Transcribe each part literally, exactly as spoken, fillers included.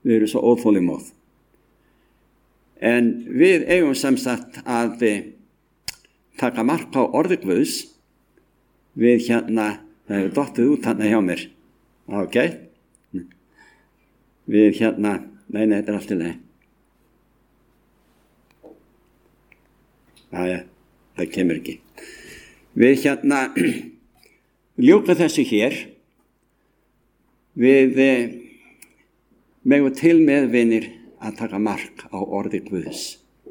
við erum svo óþolinmóð. En við eigum sem sagt að taka mark á orði Guðs. Við hérna, það hefur dottið út hérna hjá mér. Ok? Við hérna, nei, nei, þetta er allt í lagi. Jæja, það kemur ekki. Við hérna, ljúka þessu hér. Við megum til með vinir að taka mark á orði Guðs.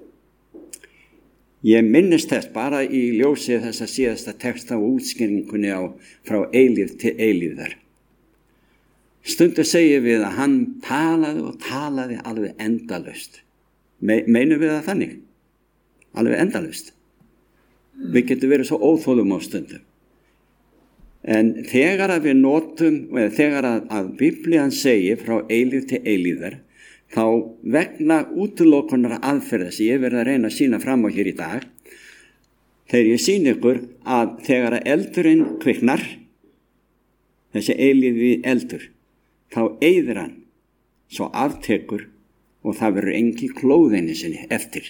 Ég minnist þess bara í ljósi þess að síðasta texta og útskýringunni á frá eilíð til eilíðar. Stundu segjum við að hann talaði og talaði alveg endalaust. Me, meinum við það þannig? Alveg endalaust. Við getum verið svo óþolum á stundum. En þegar að við notum, eða þegar að, að Biblían segir frá eilíð til eilíðar, þá vegna útilokunar aðferða sem ég verið að reyna að sína fram á hér í dag, þegar ég sýni ykkur að þegar að eldurinn kviknar, þessi eilífi eldur, þá eyðir hann, svo aftekur og það verður engi klóðinni sinni eftir.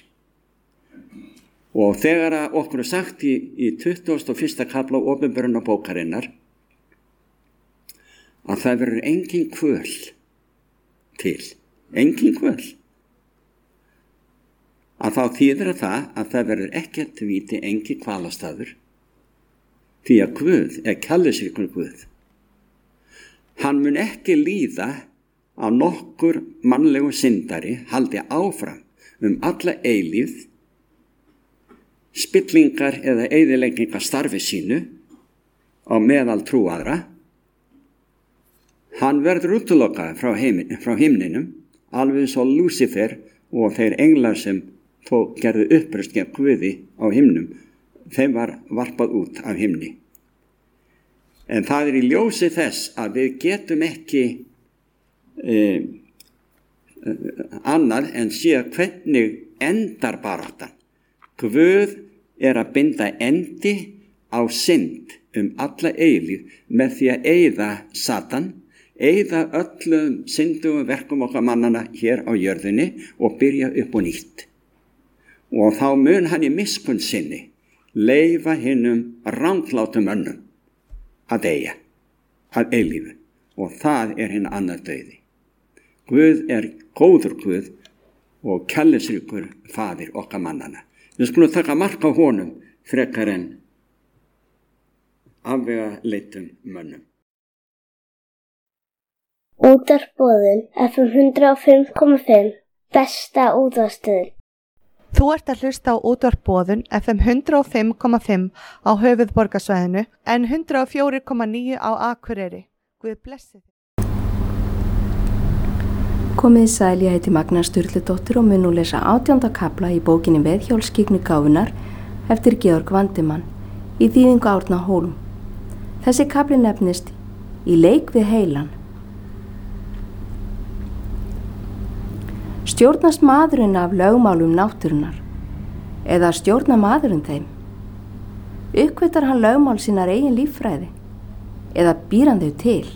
Og þegar að okkur er sagt í, í tuttugasta og fyrsta kafla opinberunarbókarinnar að það verður engin kvöl til, engin kvöl, að þá þýðir að það að það verður ekkert víti engin kvalastaður, því að Guð er kærleiksríkur Guð. Hann mun ekki líða að nokkur mannlegu syndari haldi áfram um alla eilífð, spillingar eða eyðileggingar starfi sínu á meðal trúaðra. Hann verður útilokaður frá, frá himninum, alveg svo Lúsifer og þeir englar sem þó gerðu uppreist gegn Guði á himnum, þeim var varpað út af himni. En það er í ljósi þess að við getum ekki eh, annað en sé hvernig endar baráttan. Guð er að binda endi á synd um alla eilíð með því að eyða Satan, eyða öllum syndugum verkum okkar mannana hér á jörðinni og byrja upp og nýtt. Og þá mun hann í miskunn sinni leyfa hinum ranglátum mönnum að deyja, að eilífu, og það er hinn annar dauði. Guð er góður Guð og kærleiksríkur faðir okkar mannana. Við skulum taka mark á honum frekar en afvegaleitum mönnum. Útvarpsboðun F M hundrað og fimm komma fimm, besta útvarpsstöðin. Þú ert að hlusta á útvarpsboðun F M hundrað og fimm komma fimm á höfuðborgarsvæðinu en hundrað og fjögur komma níu á Akureyri. Guð blessi þig. Komið sæl, ég heiti Magna Sturludóttir og mun nú lesa átjánda kafla í bókinni Veðhjólskygnu gáfunnar eftir Georg Vandimann í þýðingu Árna Hólm. Þessi kafli nefnist Í leik við heilan. Stjórnast maðurinn af lögmálum náttúrunnar eða stjórna maðurinn þeim? Uppkvittar hann lögmál sínar eigin líffræði eða býr hann þau til?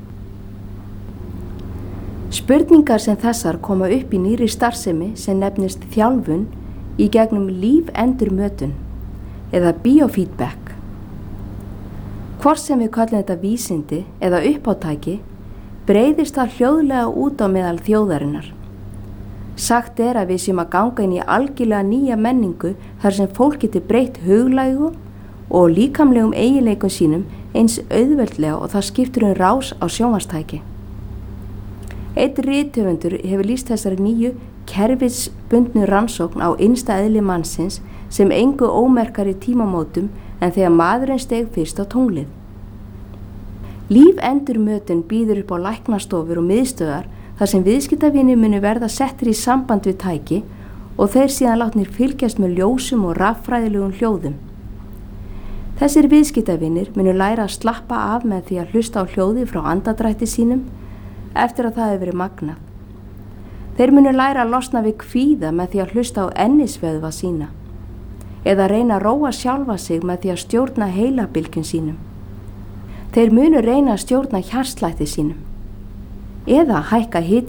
Spurningar sem þessar koma upp í nýrri starfsemi sem nefnist þjálfun í gegnum lífendurmötun eða biofeedback. Hvort sem við kallum þetta vísindi eða uppátæki breiðist það hljóðlega út á meðal þjóðarinnar. Sagt er að við séum að ganga inn í algjörlega nýja menningu þar sem fólk getur breytt huglægu og líkamlegum eiginleikum sínum eins auðveldlega og það skiptur um rás á sjónvarpstæki. Einn rithöfundur hefur lýst þessari nýju kerfisbundnu rannsókn á innsta eðli mannsins sem engu ómerkari tímamótum en þegar maðurinn steg fyrst á tunglið. Lífendurmötun býður upp á læknastofur og miðstöðar þar sem viðskiptavinir munu verða settir í samband við tæki og þeir síðan látnir fylgjast með ljósum og raffræðilegum hljóðum. Þessir viðskiptavinir munu læra að slappa af með því að hlusta á hljóði frá andadrætti sínum eftir að það hefur verið magnað. Þeir munu læra að losna við kvíða með því að hlusta á ennisvöðva sína eða reyna að róa sjálfa sig með því að stjórna heilabylgjum sínum. Þeir munu reyna að stjórna hjartslætti sínum eða hækka hita